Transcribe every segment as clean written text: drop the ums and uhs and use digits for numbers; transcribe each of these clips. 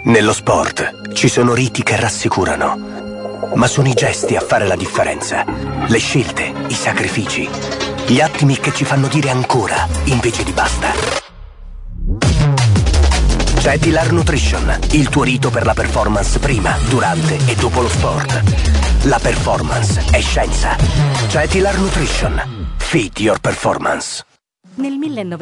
Nello sport ci sono riti che rassicurano, ma sono i gesti a fare la differenza. Le scelte, i sacrifici, gli attimi che ci fanno dire ancora invece di basta. C'è T-LAR Nutrition, il tuo rito per la performance prima, durante e dopo lo sport. La performance è scienza. C'è T-LAR Nutrition. Fit your performance. Nel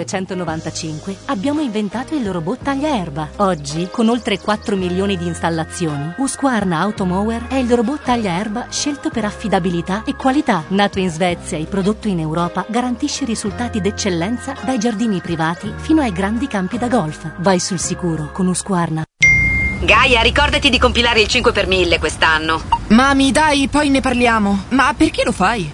1995 abbiamo inventato il robot tagliaerba. Oggi, con oltre 4 milioni di installazioni, Husqvarna Automower è il robot tagliaerba scelto per affidabilità e qualità. Nato in Svezia e prodotto in Europa, garantisce risultati d'eccellenza dai giardini privati fino ai grandi campi da golf. Vai sul sicuro con Husqvarna. Gaia, ricordati di compilare il 5 per 1000 quest'anno. Mami, dai, poi ne parliamo. Ma perché lo fai?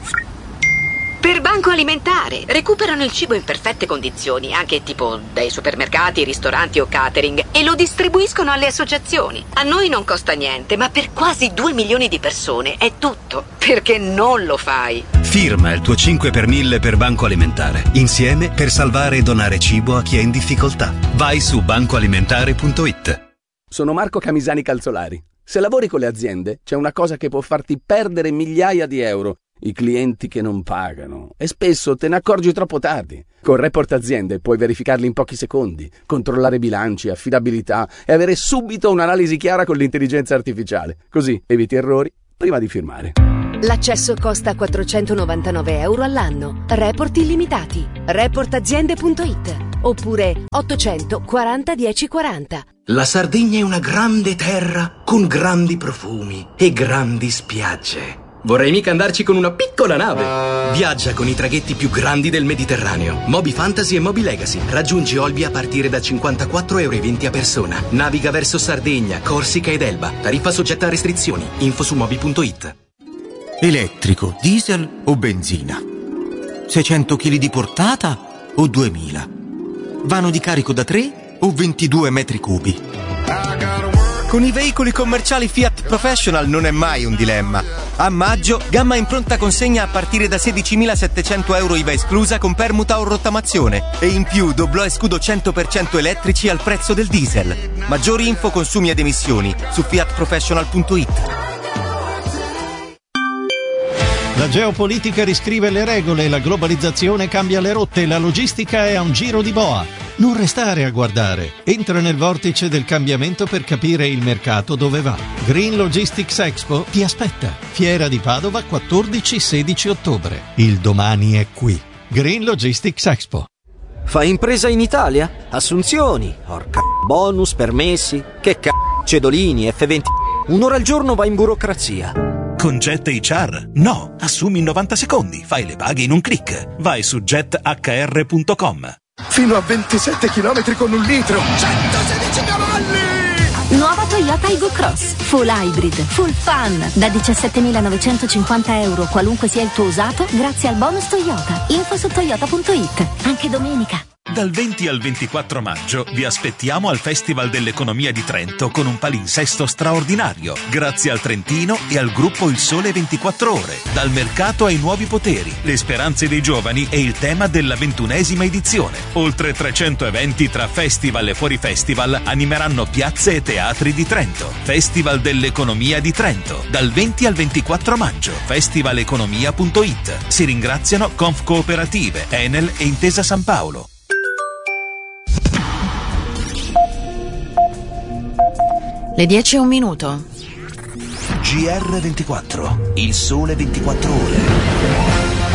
Per Banco Alimentare. Recuperano il cibo in perfette condizioni, anche tipo dai supermercati, ristoranti o catering, e lo distribuiscono alle associazioni. A noi non costa niente, ma per quasi 2 milioni di persone è tutto. Perché non lo fai? Firma il tuo 5 per 1000 per Banco Alimentare. Insieme per salvare e donare cibo a chi è in difficoltà. Vai su bancoalimentare.it. Sono Marco Camisani Calzolari. Se lavori con le aziende, c'è una cosa che può farti perdere migliaia di euro. I clienti che non pagano, e spesso te ne accorgi troppo tardi. Con Report Aziende puoi verificarli in pochi secondi, controllare bilanci, affidabilità e avere subito un'analisi chiara con l'intelligenza artificiale. Così eviti errori prima di firmare. L'accesso costa 499 euro all'anno. Report illimitati. Reportaziende.it oppure 840 1040. La Sardegna è una grande terra con grandi profumi e grandi spiagge. Vorrei mica andarci con una piccola nave. Viaggia con i traghetti più grandi del Mediterraneo. Moby Fantasy e Moby Legacy. Raggiungi Olbia a partire da 54,20 € a persona. Naviga verso Sardegna, Corsica ed Elba. Tariffa soggetta a restrizioni. Info su moby.it. Elettrico, diesel o benzina? 600 kg di portata o 2000? Vano di carico da 3 o 22 metri cubi? Con i veicoli commerciali Fiat Professional non è mai un dilemma. A maggio, gamma in pronta consegna a partire da 16.700 euro IVA esclusa con permuta o rottamazione. E in più doblò e scudo 100% elettrici al prezzo del diesel. Maggiori info, consumi ed emissioni su fiatprofessional.it. La geopolitica riscrive le regole, la globalizzazione cambia le rotte, la logistica è a un giro di boa. Non restare a guardare. Entra nel vortice del cambiamento per capire il mercato dove va. Green Logistics Expo ti aspetta. Fiera di Padova 14-16 ottobre. Il domani è qui. Green Logistics Expo. Fai impresa in Italia? Assunzioni, bonus, permessi, cedolini, F20. Un'ora al giorno va in burocrazia. Con Jet HR? No, assumi in 90 secondi, fai le paghe in un click. Vai su jethr.com. Fino a 27 km con un litro. 116 cavalli! Nuova Toyota Aygo Cross. Full hybrid, full fun. Da 17.950 euro, qualunque sia il tuo usato, grazie al bonus Toyota. Info su toyota.it. Anche domenica. Dal 20 al 24 maggio vi aspettiamo al Festival dell'Economia di Trento con un palinsesto straordinario, grazie al Trentino e al gruppo Il Sole 24 Ore. Dal mercato ai nuovi poteri, le speranze dei giovani e il tema della 21ª edizione. Oltre 300 eventi tra festival e fuori festival animeranno piazze e teatri di Trento. Festival dell'Economia di Trento, dal 20 al 24 maggio. festivaleconomia.it. Si ringraziano Conf Cooperative, Enel e Intesa San Paolo. Le 10:01. GR24, il sole 24 ore.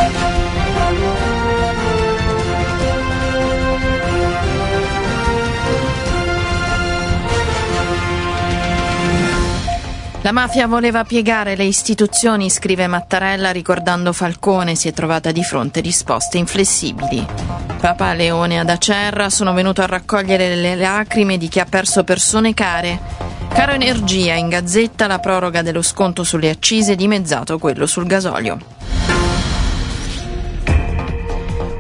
La mafia voleva piegare le istituzioni, scrive Mattarella ricordando Falcone, si è trovata di fronte risposte inflessibili. Papa Leone ad Acerra, sono venuto a raccogliere le lacrime di chi ha perso persone care. Caro energia, in Gazzetta la proroga dello sconto sulle accise, dimezzato quello sul gasolio.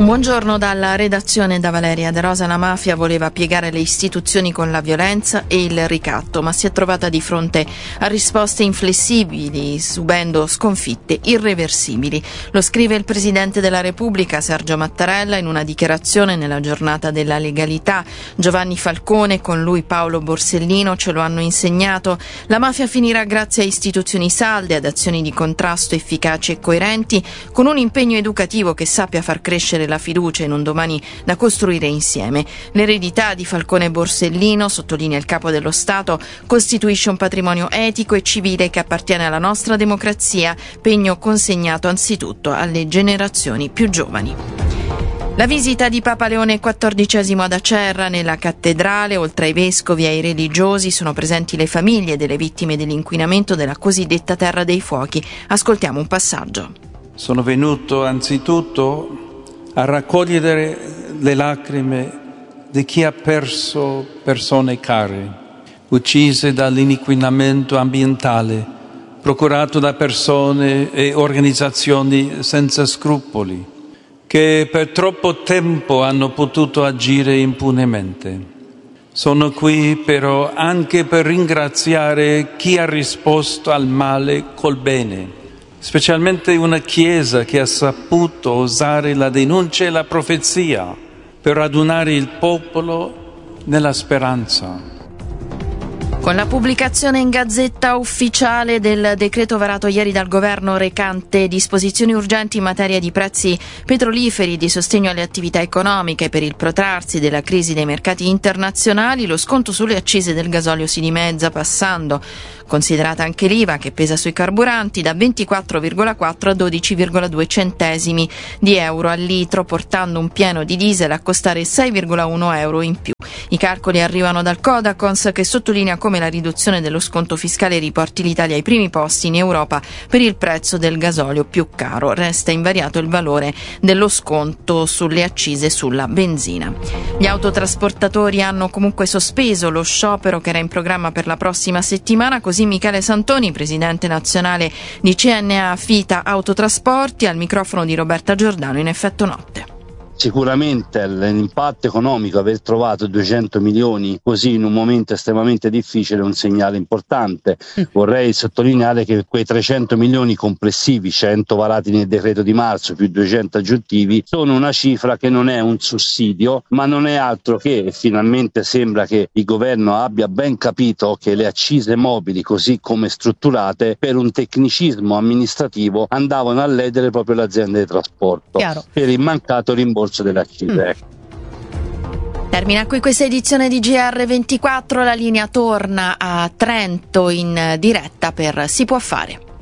Buongiorno dalla redazione da Valeria De Rosa. La mafia voleva piegare le istituzioni con la violenza e il ricatto, ma si è trovata di fronte a risposte inflessibili, subendo sconfitte irreversibili. Lo scrive il Presidente della Repubblica, Sergio Mattarella, in una dichiarazione nella giornata della legalità. Giovanni Falcone, con lui Paolo Borsellino, ce lo hanno insegnato. La mafia finirà grazie a istituzioni salde, ad azioni di contrasto efficaci e coerenti, con un impegno educativo che sappia far crescere la fiducia in un domani da costruire insieme. L'eredità di Falcone e Borsellino, sottolinea il Capo dello Stato, costituisce un patrimonio etico e civile che appartiene alla nostra democrazia, pegno consegnato anzitutto alle generazioni più giovani. La visita di Papa Leone XIV ad Acerra, nella cattedrale, oltre ai vescovi e ai religiosi, sono presenti le famiglie delle vittime dell'inquinamento della cosiddetta Terra dei Fuochi. Ascoltiamo un passaggio. Sono venuto anzitutto a raccogliere le lacrime di chi ha perso persone care, uccise dall'inquinamento ambientale procurato da persone e organizzazioni senza scrupoli, che per troppo tempo hanno potuto agire impunemente. Sono qui però anche per ringraziare chi ha risposto al male col bene, specialmente una Chiesa che ha saputo usare la denuncia e la profezia per radunare il popolo nella speranza. Con la pubblicazione in Gazzetta Ufficiale del decreto varato ieri dal governo recante disposizioni urgenti in materia di prezzi petroliferi e di sostegno alle attività economiche per il protrarsi della crisi dei mercati internazionali, lo sconto sulle accise del gasolio si dimezza, passando, considerata anche l'IVA che pesa sui carburanti, da 24,4 a 12,2 centesimi di euro al litro, portando un pieno di diesel a costare 6,1 euro in più. I calcoli arrivano dal Codacons, che sottolinea come la riduzione dello sconto fiscale riporti l'Italia ai primi posti in Europa per il prezzo del gasolio più caro. Resta invariato il valore dello sconto sulle accise sulla benzina. Gli autotrasportatori hanno comunque sospeso lo sciopero che era in programma per la prossima settimana, così Michele Santoni, presidente nazionale di CNA Fita Autotrasporti, al microfono di Roberta Giordano in Effetto Notte. Sicuramente l'impatto economico, aver trovato 200 milioni così in un momento estremamente difficile, è un segnale importante. Vorrei sottolineare che quei 300 milioni complessivi, 100 varati nel decreto di marzo più 200 aggiuntivi, sono una cifra che non è un sussidio, ma non è altro che, finalmente sembra che il governo abbia ben capito che le accise mobili, così come strutturate, per un tecnicismo amministrativo andavano a ledere proprio le aziende di trasporto. Chiaro. Per il mancato rimborso delle accise. Termina qui questa edizione di GR24, la linea torna a Trento in diretta per Si può fare.